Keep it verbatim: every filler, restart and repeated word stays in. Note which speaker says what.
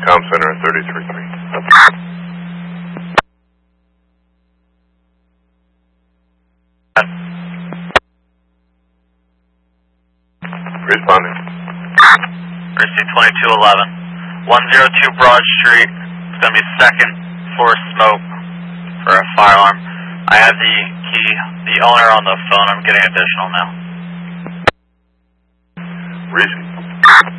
Speaker 1: Comm Center at thirty-three three. Responding.
Speaker 2: Receipt twenty-two eleven. one oh two Broad Street. It's going to be second floor smoke for a fire alarm. I have the key, the owner on the phone. I'm getting additional now.
Speaker 1: Receipt.